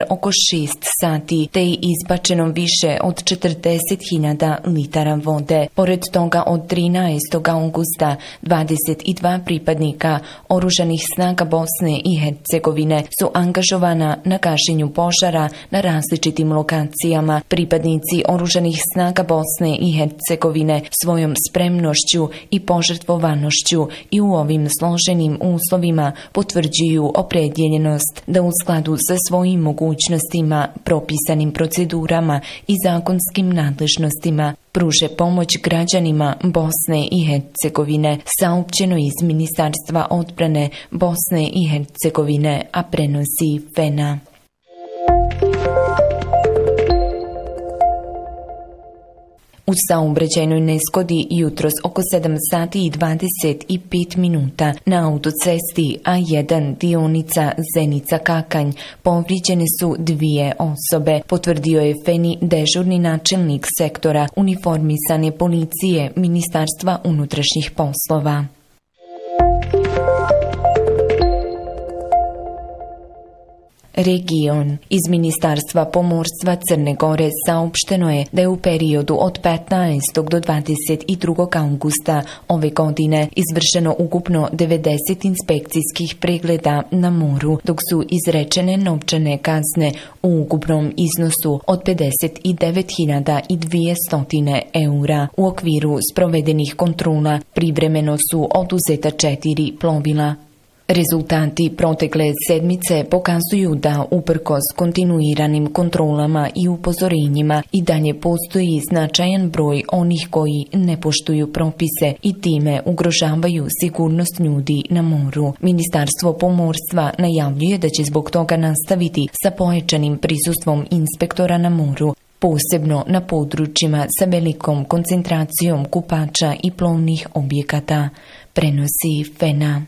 oko 6 sati, te je izbačeno više od 40.000 litara vode. Pored toga, od 13. augusta 22 pripadnika Oružanih snaga Bosne i Hercegovine su angažovana na gašenju požara na različitim lokacijama. Pripadnici Oružanih snaga Bosne i Hercegovine svojom spremnošću i požrtvovanošću i u ovim složenim uslovima potvrđuju opredjeljenost da u skladu sa svojim mogućnostima, propisanim procedurama i zakonskim nadležnostima pruže pomoć građanima Bosne i Hercegovine, saopćeno iz Ministarstva odbrane Bosne i Hercegovine, a prenosi FENA. U saobraćajnoj nezgodi jutros oko 7 sati i 25 minuta na autocesti A1 dionica Zenica-Kakanj povrijeđene su 2 osobe, potvrdio je FENI dežurni načelnik sektora uniformisane policije Ministarstva unutrašnjih poslova. Region. Iz Ministarstva pomorstva Crne Gore saopšteno je da je u periodu od 15. do 22. augusta ove godine izvršeno ukupno 90 inspekcijskih pregleda na moru, dok su izrečene novčane kazne u ukupnom iznosu od 59.200 eura. U okviru sprovedenih kontrola privremeno su oduzeta 4 plovila. Rezultati protekle sedmice pokazuju da uprkos kontinuiranim kontrolama i upozorenjima i dalje postoji značajan broj onih koji ne poštuju propise i time ugrožavaju sigurnost ljudi na moru. Ministarstvo pomorstva najavljuje da će zbog toga nastaviti sa pojačanim prisustvom inspektora na moru, posebno na područjima sa velikom koncentracijom kupača i plovnih objekata, prenosi FENA.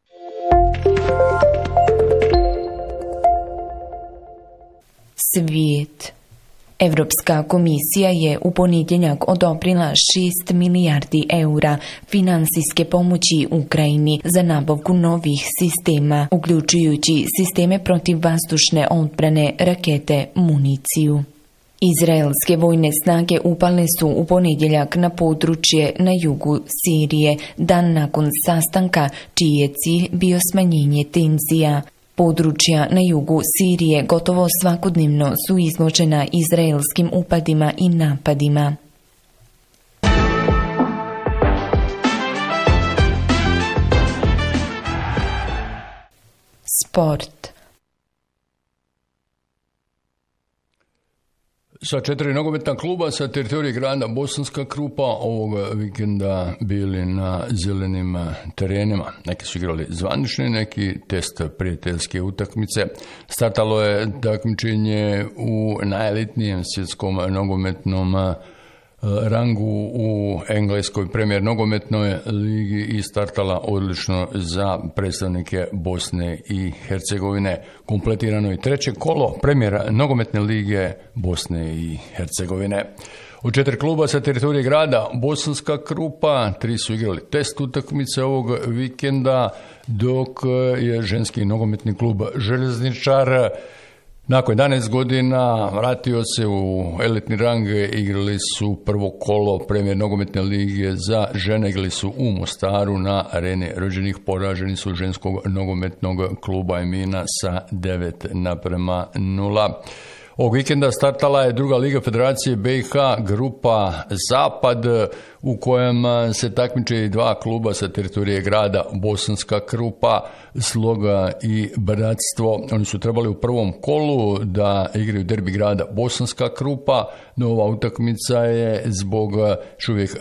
Svijet. Evropska komisija je u ponedjeljak odobrila 6 milijardi eura finansijske pomoći Ukrajini za nabavku novih sistema, uključujući sisteme protivvazdušne odbrane, rakete, municiju. Izraelske vojne snage upale su u ponedjeljak na područje na jugu Sirije, dan nakon sastanka čiji je cilj bio smanjenje tenzija. Područja na jugu Sirije gotovo svakodnevno su izložena izraelskim upadima i napadima. Sport. Sa 4 nogometna kluba sa teritorije grada Bosanska Krupa ovoga vikenda bili na zelenim terenima. Neki su igrali zvanični, neki test prijateljske utakmice. Startalo je takmičenje u najelitnijem svjetskom nogometnom rangu u engleskoj premijer nogometnoj ligi i startala odlično za predstavnike Bosne i Hercegovine. Kompletirano je treće kolo premijer nogometne lige Bosne i Hercegovine. U 4 kluba sa teritorije grada Bosanska Krupa 3 su igrali test utakmice ovog vikenda, dok je ženski nogometni klub Željezničar nakon 11 godina vratio se u elitni rang. Igrali su prvo kolo premijer nogometne lige za žene, igrali su u Mostaru na areni rođenih, poraženi su ženskog nogometnog kluba Emina sa 9:0. Ovog vikenda startala je druga liga Federacije BiH, grupa Zapad, u kojem se takmiče 2 kluba sa teritorije grada Bosanska Krupa, Sloga i Bratstvo. Oni su trebali u prvom kolu da igraju derbi grada Bosanska Krupa, no ova utakmica je zbog još uvijek